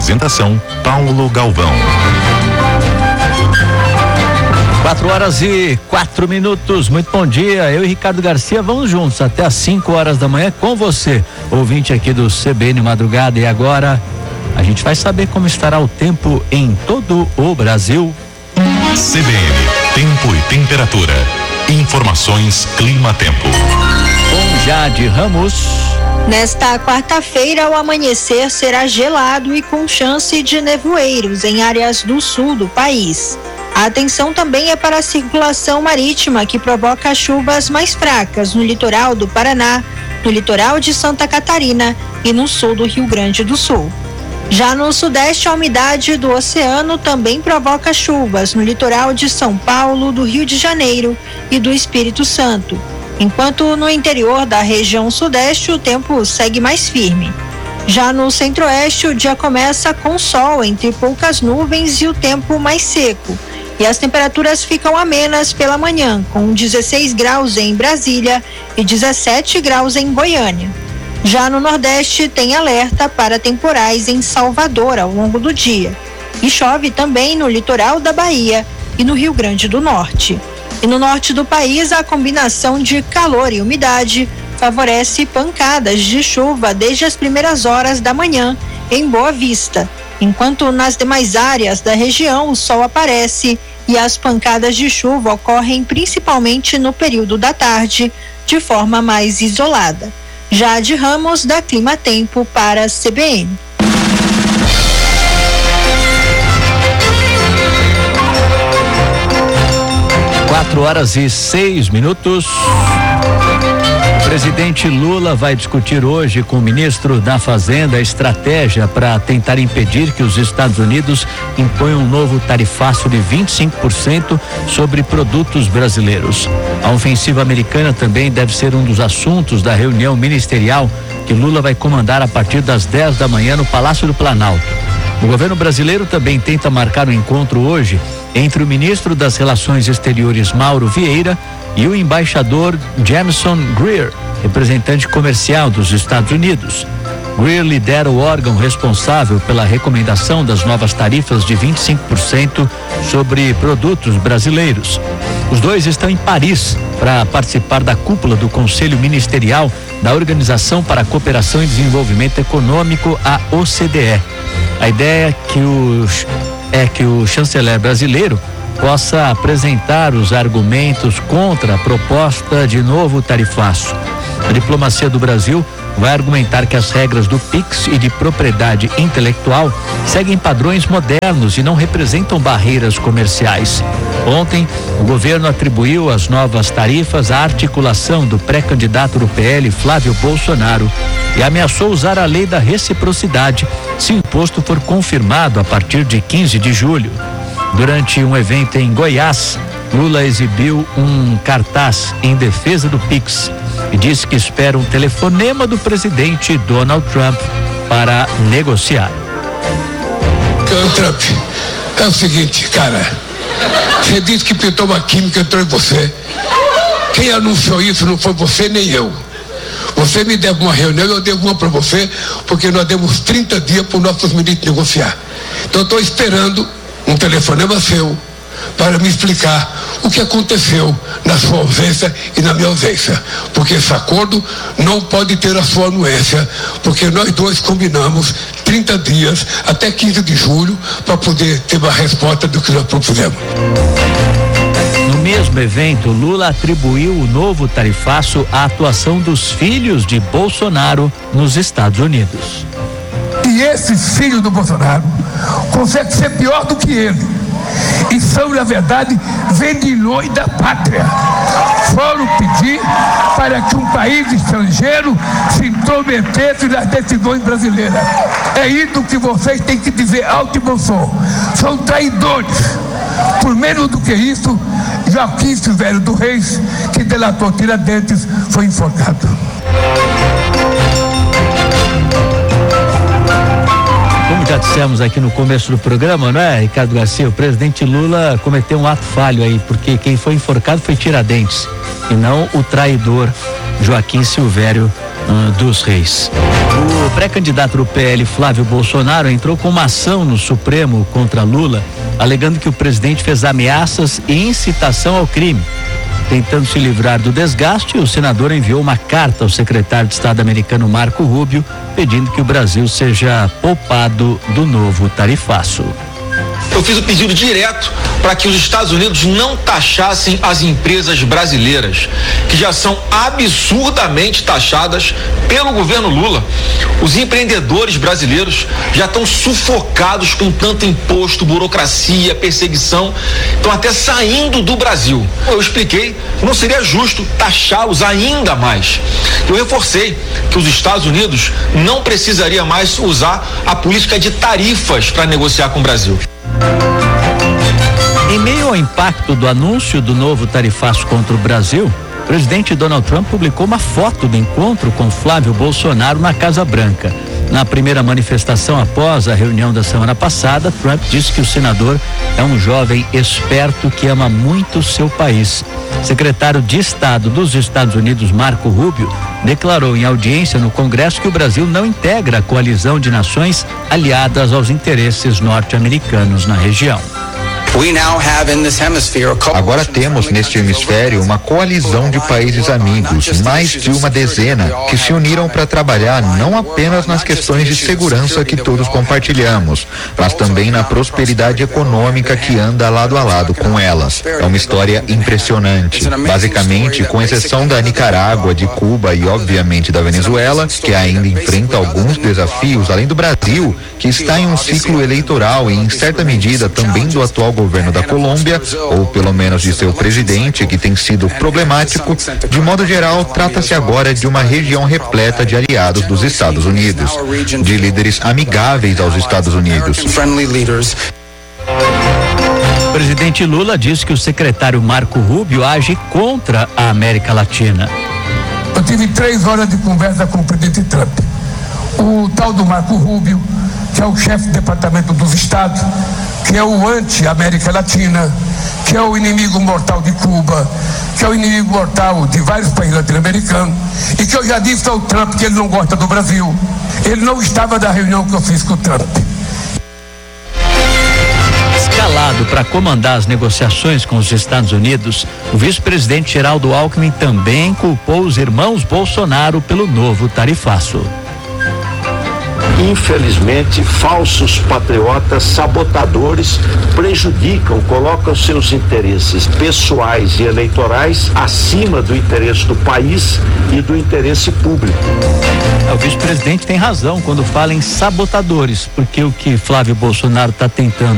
Apresentação Paulo Galvão. 4:04. Muito bom dia. Eu e Ricardo Garcia vamos juntos até às 5 da manhã com você, ouvinte aqui do CBN Madrugada. E agora a gente vai saber como estará o tempo em todo o Brasil. CBN, tempo e temperatura. Informações Clima-Tempo. Com Jade Ramos. Nesta quarta-feira, o amanhecer será gelado e com chance de nevoeiros em áreas do sul do país. A atenção também é para a circulação marítima, que provoca chuvas mais fracas no litoral do Paraná, no litoral de Santa Catarina e no sul do Rio Grande do Sul. Já no sudeste, a umidade do oceano também provoca chuvas no litoral de São Paulo, do Rio de Janeiro e do Espírito Santo, enquanto no interior da região sudeste o tempo segue mais firme. Já no centro-oeste, o dia começa com sol entre poucas nuvens e o tempo mais seco. E as temperaturas ficam amenas pela manhã, com 16 graus em Brasília e 17 graus em Goiânia. Já no Nordeste, tem alerta para temporais em Salvador ao longo do dia. E chove também no litoral da Bahia e no Rio Grande do Norte. E no norte do país, a combinação de calor e umidade favorece pancadas de chuva desde as primeiras horas da manhã em Boa Vista, enquanto nas demais áreas da região o sol aparece e as pancadas de chuva ocorrem principalmente no período da tarde, de forma mais isolada. Jade Ramos, da Clima-Tempo, para a CBN. 4:06. O presidente Lula vai discutir hoje com o ministro da Fazenda a estratégia para tentar impedir que os Estados Unidos imponham um novo tarifaço de 25% sobre produtos brasileiros. A ofensiva americana também deve ser um dos assuntos da reunião ministerial que Lula vai comandar a partir das 10 da manhã no Palácio do Planalto. O governo brasileiro também tenta marcar um encontro hoje entre o ministro das Relações Exteriores, Mauro Vieira, e o embaixador Jameson Greer, representante comercial dos Estados Unidos. Greer lidera o órgão responsável pela recomendação das novas tarifas de 25% sobre produtos brasileiros. Os dois estão em Paris para participar da cúpula do Conselho Ministerial da Organização para a Cooperação e Desenvolvimento Econômico, a OCDE. A ideia é que o chanceler brasileiro possa apresentar os argumentos contra a proposta de novo tarifaço. A diplomacia do Brasil vai argumentar que as regras do PIX e de propriedade intelectual seguem padrões modernos e não representam barreiras comerciais. Ontem, o governo atribuiu as novas tarifas à articulação do pré-candidato do PL, Flávio Bolsonaro, e ameaçou usar a lei da reciprocidade se o imposto for confirmado a partir de 15 de julho. Durante um evento em Goiás, Lula exibiu um cartaz em defesa do PIX e disse que espera um telefonema do presidente Donald Trump para negociar. Trump, é o seguinte, cara, você disse que pintou uma química entrou em você. Quem anunciou isso não foi você nem eu. Você me deve uma reunião, eu devo uma para você, porque nós demos 30 dias para os nossos ministros negociar. Então eu estou esperando um telefonema seu para me explicar o que aconteceu na sua ausência e na minha ausência, porque esse acordo não pode ter a sua anuência, porque nós dois combinamos 30 dias até 15 de julho para poder ter uma resposta do que nós propusemos. No mesmo evento, Lula atribuiu o novo tarifaço à atuação dos filhos de Bolsonaro nos Estados Unidos. E esses filhos do Bolsonaro conseguem ser pior do que ele. E são, na verdade, vendilhões da pátria. Foram pedir para que um país estrangeiro se intrometesse nas decisões brasileiras. É isso que vocês têm que dizer alto e bom som. São traidores. Por menos do que isso, Joaquim Silvério do Reis, que delatou Tiradentes, foi enforcado. Com Como já dissemos aqui no começo do programa, não é, Ricardo Garcia? O presidente Lula cometeu um ato falho aí, porque quem foi enforcado foi Tiradentes e não o traidor Joaquim Silvério dos Reis. O pré-candidato do PL, Flávio Bolsonaro, entrou com uma ação no Supremo contra Lula, alegando que o presidente fez ameaças e incitação ao crime. Tentando se livrar do desgaste, o senador enviou uma carta ao secretário de Estado americano Marco Rubio, pedindo que o Brasil seja poupado do novo tarifaço. Eu fiz o pedido direto para que os Estados Unidos não taxassem as empresas brasileiras, que já são absurdamente taxadas pelo governo Lula. Os empreendedores brasileiros já estão sufocados com tanto imposto, burocracia, perseguição, estão até saindo do Brasil. Eu expliquei que não seria justo taxá-los ainda mais. Eu reforcei que os Estados Unidos não precisaria mais usar a política de tarifas para negociar com o Brasil. Em meio ao impacto do anúncio do novo tarifaço contra o Brasil, o presidente Donald Trump publicou uma foto do encontro com Flávio Bolsonaro na Casa Branca. Na primeira manifestação após a reunião da semana passada, Trump disse que o senador é um jovem esperto que ama muito seu país. Secretário de Estado dos Estados Unidos, Marco Rubio, declarou em audiência no Congresso que o Brasil não integra a coalizão de nações aliadas aos interesses norte-americanos na região. Agora temos neste hemisfério uma coalizão de países amigos, mais de uma dezena, que se uniram para trabalhar não apenas nas questões de segurança que todos compartilhamos, mas também na prosperidade econômica que anda lado a lado com elas. É uma história impressionante. Basicamente, com exceção da Nicarágua, de Cuba e obviamente da Venezuela, que ainda enfrenta alguns desafios, além do Brasil, que está em um ciclo eleitoral e em certa medida também do atual governo da Colômbia, ou pelo menos de seu presidente, que tem sido problemático. De modo geral, trata-se agora de uma região repleta de aliados dos Estados Unidos, de líderes amigáveis aos Estados Unidos. O presidente Lula disse que o secretário Marco Rubio age contra a América Latina. Eu tive 3 horas de conversa com o presidente Trump. O tal do Marco Rubio, que é o chefe do Departamento dos Estados, que é o anti-América Latina, que é o inimigo mortal de Cuba, que é o inimigo mortal de vários países latino-americanos, e que eu já disse ao Trump que ele não gosta do Brasil. Ele não estava na reunião que eu fiz com o Trump. Escalado para comandar as negociações com os Estados Unidos, o vice-presidente Geraldo Alckmin também culpou os irmãos Bolsonaro pelo novo tarifaço. Infelizmente, falsos patriotas, sabotadores, prejudicam, colocam seus interesses pessoais e eleitorais acima do interesse do país e do interesse público. O vice-presidente tem razão quando fala em sabotadores, porque o que Flávio Bolsonaro está tentando